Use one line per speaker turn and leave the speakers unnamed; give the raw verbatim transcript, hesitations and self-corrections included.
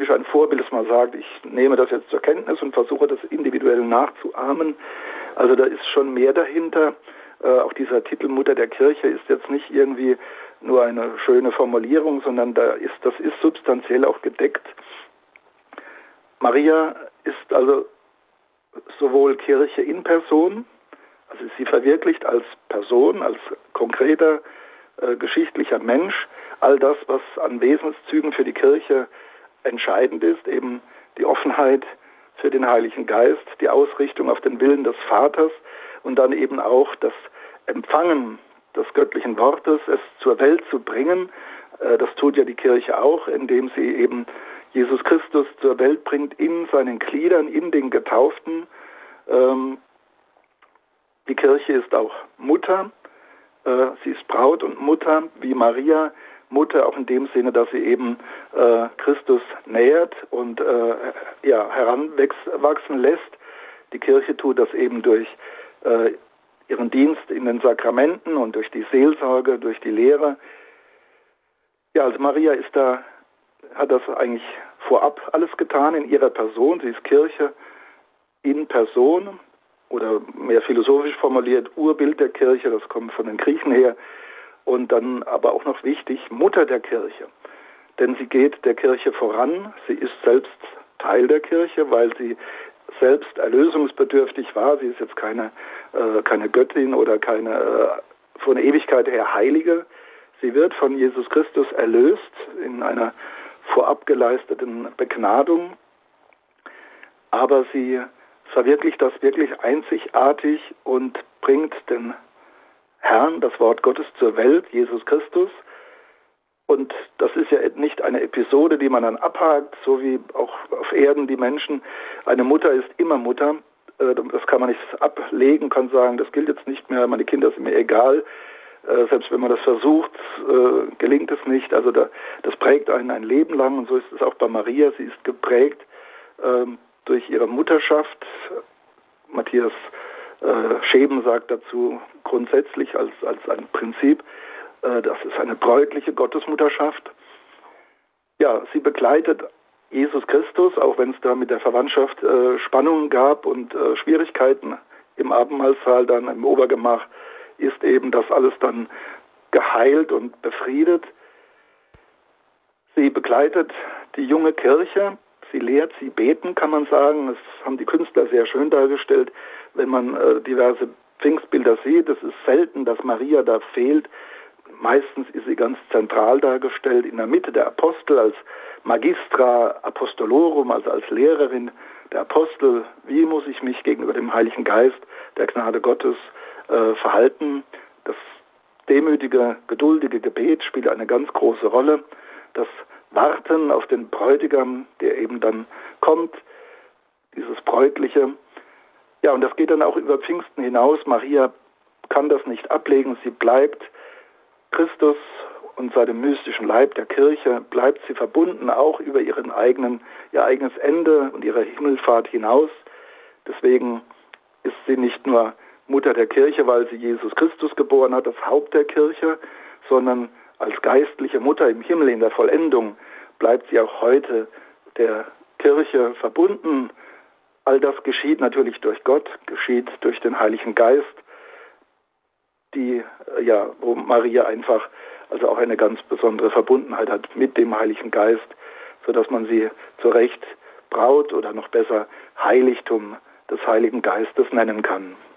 natürlich ein Vorbild, dass man sagt, ich nehme das jetzt zur Kenntnis und versuche das individuell nachzuahmen. Also da ist schon mehr dahinter. Äh, auch dieser Titel Mutter der Kirche ist jetzt nicht irgendwie nur eine schöne Formulierung, sondern da ist, das ist substanziell auch gedeckt. Maria ist also sowohl Kirche in Person, also sie verwirklicht als Person, als konkreter äh, geschichtlicher Mensch all das, was an Wesenszügen für die Kirche entscheidend ist, eben die Offenheit für den Heiligen Geist, die Ausrichtung auf den Willen des Vaters und dann eben auch das Empfangen des göttlichen Wortes, es zur Welt zu bringen. Äh, das tut ja die Kirche auch, indem sie eben Jesus Christus zur Welt bringt in seinen Gliedern, in den Getauften. Ähm, die Kirche ist auch Mutter. Äh, sie ist Braut und Mutter, wie Maria. Mutter auch in dem Sinne, dass sie eben äh, Christus nähert und äh, ja, heranwachsen lässt. Die Kirche tut das eben durch äh, ihren Dienst in den Sakramenten und durch die Seelsorge, durch die Lehre. Ja, also Maria ist da, hat das eigentlich vorab alles getan in ihrer Person. Sie ist Kirche in Person oder mehr philosophisch formuliert Urbild der Kirche, das kommt von den Griechen her. Und dann aber auch noch wichtig, Mutter der Kirche. Denn sie geht der Kirche voran, sie ist selbst Teil der Kirche, weil sie selbst erlösungsbedürftig war. Sie ist jetzt keine, äh, keine Göttin oder keine äh, von der Ewigkeit her Heilige. Sie wird von Jesus Christus erlöst in einer vorab geleisteten Begnadung. Aber sie verwirklicht das wirklich einzigartig und bringt den Herrn, das Wort Gottes zur Welt, Jesus Christus. Und das ist ja nicht eine Episode, die man dann abhakt, so wie auch auf Erden die Menschen. Eine Mutter ist immer Mutter. Das kann man nicht ablegen, kann sagen, das gilt jetzt nicht mehr, meine Kinder sind mir egal. Selbst wenn man das versucht, gelingt es nicht. Also das prägt einen ein Leben lang und so ist es auch bei Maria. Sie ist geprägt durch ihre Mutterschaft. Matthias Scheben sagt dazu grundsätzlich als, als ein Prinzip, das ist eine bräutliche Gottesmutterschaft. Ja, sie begleitet Jesus Christus, auch wenn es da mit der Verwandtschaft äh, Spannungen gab und äh, Schwierigkeiten im Abendmahlsaal, dann im Obergemach, ist eben das alles dann geheilt und befriedet. Sie begleitet die junge Kirche, sie lehrt sie beten, kann man sagen. Das haben die Künstler sehr schön dargestellt, wenn man äh, diverse Pfingstbilder sieht. Es ist selten, dass Maria da fehlt. Meistens ist sie ganz zentral dargestellt, in der Mitte der Apostel als Magistra Apostolorum, also als Lehrerin der Apostel. Wie muss ich mich gegenüber dem Heiligen Geist, der Gnade Gottes, äh, verhalten? Das demütige, geduldige Gebet spielt eine ganz große Rolle. Das Warten auf den Bräutigam, der eben dann kommt, dieses Bräutliche. Ja, und das geht dann auch über Pfingsten hinaus. Maria kann das nicht ablegen, sie bleibt Christus und seinem mystischen Leib der Kirche, bleibt sie verbunden, auch über ihren eigenen, ihr eigenes Ende und ihre Himmelfahrt hinaus. Deswegen ist sie nicht nur Mutter der Kirche, weil sie Jesus Christus geboren hat, das Haupt der Kirche, sondern als geistliche Mutter im Himmel in der Vollendung bleibt sie auch heute der Kirche verbunden. All das geschieht natürlich durch Gott, geschieht durch den Heiligen Geist, die, ja, wo Maria einfach also auch eine ganz besondere Verbundenheit hat mit dem Heiligen Geist, sodass man sie zu Recht Braut oder noch besser Heiligtum des Heiligen Geistes nennen kann.